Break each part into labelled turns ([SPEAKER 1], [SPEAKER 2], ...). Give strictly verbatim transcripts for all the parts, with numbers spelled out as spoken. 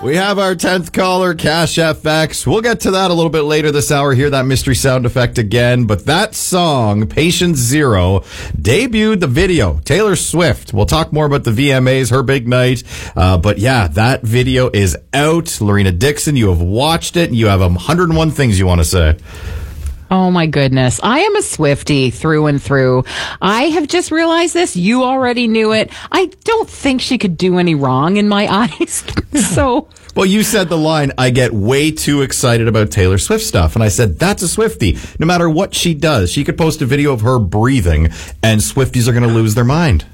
[SPEAKER 1] We have our tenth caller, Cash F X. We'll get to that a little bit later this hour. Hear that mystery sound effect again. But that song, Patient Zero, debuted the video. Taylor Swift. We'll talk more about the V M As, her big night. Uh, but yeah, that video is out. Lorena Dixon, you have watched it. And you have one hundred and one things you want to say.
[SPEAKER 2] Oh, my goodness. I am a Swiftie through and through. I have just realized this. You already knew it. I don't think she could do any wrong in my eyes. So...
[SPEAKER 1] Well, you said the line, I get way too excited about Taylor Swift stuff. And I said, that's a Swiftie. No matter what she does, she could post a video of her breathing, and Swifties are going to lose their mind.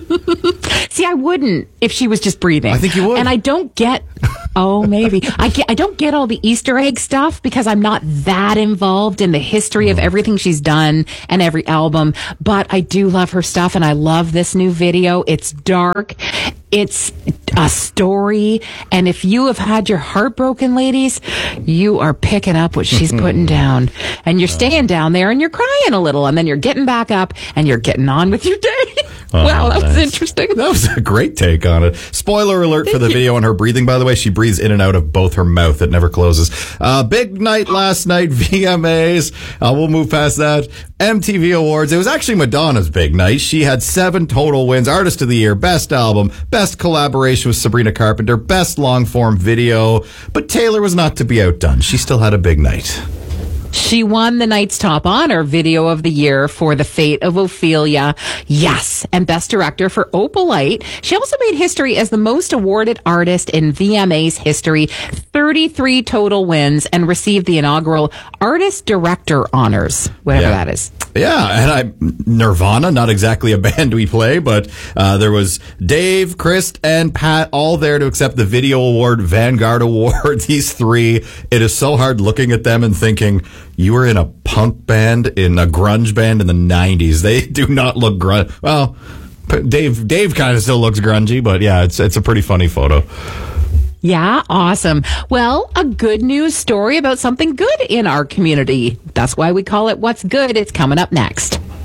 [SPEAKER 2] See, I wouldn't if she was just breathing.
[SPEAKER 1] I think you would.
[SPEAKER 2] And I don't get... Oh, maybe. I get, I don't get all the Easter egg stuff because I'm not that involved in the history of everything she's done and every album. But I do love her stuff, and I love this new video. It's dark. It's a story. And if you have had your heart broken, ladies, you are picking up what she's putting down. And you're staying down there and you're crying a little. And then you're getting back up and you're getting on with your day.
[SPEAKER 1] Oh,
[SPEAKER 2] wow, that
[SPEAKER 1] nice.
[SPEAKER 2] was interesting.
[SPEAKER 1] That was a great take on it. Spoiler alert
[SPEAKER 2] Thank
[SPEAKER 1] for the
[SPEAKER 2] you.
[SPEAKER 1] video on her breathing, by the way. She breathes in and out of both her mouth. It never closes. Uh, big night last night, V M As. Uh, we'll move past that. M T V Awards. It was actually Madonna's big night. She had seven total wins. Artist of the Year, Best Album, Best Collaboration with Sabrina Carpenter, Best Long-Form Video. But Taylor was not to be outdone. She still had a big night.
[SPEAKER 2] She won the night's top honor, Video of the Year, for The Fate of Ophelia. Yes. And Best Director for Opalite. She also made history as the most awarded artist in V M A's history. thirty-three total wins, and received the inaugural Artist Director honors, whatever
[SPEAKER 1] Yeah.
[SPEAKER 2] that is.
[SPEAKER 1] Yeah, and I Nirvana, not exactly a band we play, but uh, there was Dave, Chris, and Pat all there to accept the Video Award, Vanguard Award. These three, it is so hard looking at them and thinking, you were in a punk band, in a grunge band in the nineties. They do not look grunge. Well, Dave Dave kind of still looks grungy, but yeah, it's it's a pretty funny photo.
[SPEAKER 2] Yeah, awesome. Well, a good news story about something good in our community. That's why we call it What's Good. It's coming up next.